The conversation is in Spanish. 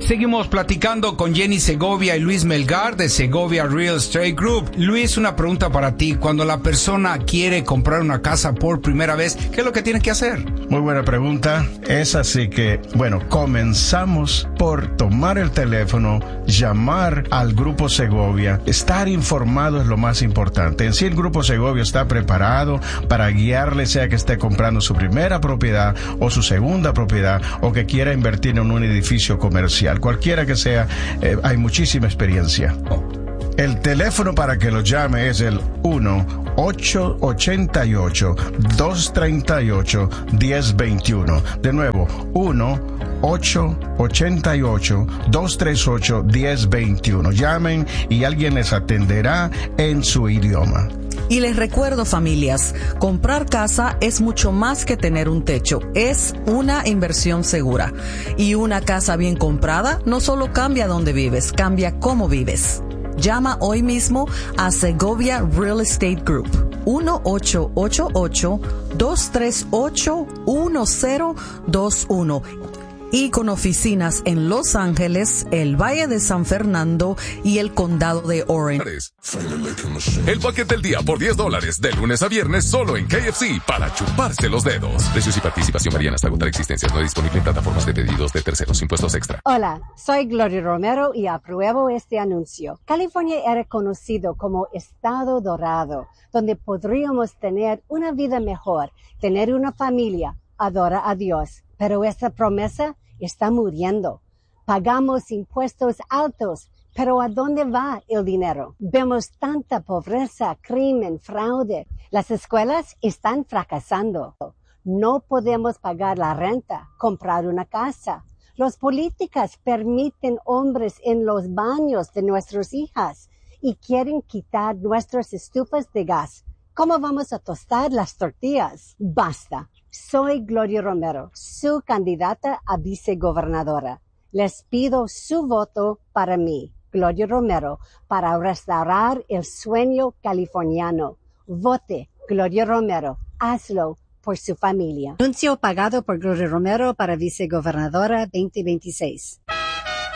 Seguimos platicando con Jenny Segovia y Luis Melgar de Segovia Real Estate Group. Luis, una pregunta para ti. Cuando la persona quiere comprar una casa por primera vez, ¿qué es lo que tiene que hacer? Muy buena pregunta. Es así que, comenzamos por tomar el teléfono, llamar al Grupo Segovia. Estar informado es lo más importante. En sí, el Grupo Segovia está preparado para guiarle, sea que esté comprando su primera propiedad o su segunda propiedad o que quiera invertir en un edificio comercial. Cualquiera que sea, hay muchísima experiencia. El teléfono para que lo llame es el 1-888-238-1021. De nuevo, 1-888-238-1021. Llamen y alguien les atenderá en su idioma. Y les recuerdo, familias, comprar casa es mucho más que tener un techo. Es una inversión segura. Y una casa bien comprada no solo cambia dónde vives, cambia cómo vives. Llama hoy mismo a Segovia Real Estate Group. 1-888-238-1021. Y con oficinas en Los Ángeles, el Valle de San Fernando y el Condado de Orange. El paquete del día por $10 de lunes a viernes solo en KFC para chuparse los dedos. Precios y participación varían hasta agotar existencias. No disponible en plataformas de pedidos de terceros. Impuestos extra. Hola, soy Gloria Romero y apruebo este anuncio. California era conocido como Estado Dorado, donde podríamos tener una vida mejor, tener una familia, adorar a Dios. Pero esa promesa está muriendo. Pagamos impuestos altos, pero ¿a dónde va el dinero? Vemos tanta pobreza, crimen, fraude. Las escuelas están fracasando. No podemos pagar la renta, comprar una casa. Las políticas permiten hombres en los baños de nuestras hijas y quieren quitar nuestras estufas de gas. ¿Cómo vamos a tostar las tortillas? Basta. Soy Gloria Romero, su candidata a vicegobernadora. Les pido su voto para mí, Gloria Romero, para restaurar el sueño californiano. Vote, Gloria Romero. Hazlo por su familia. Anuncio pagado por Gloria Romero para vicegobernadora 2026.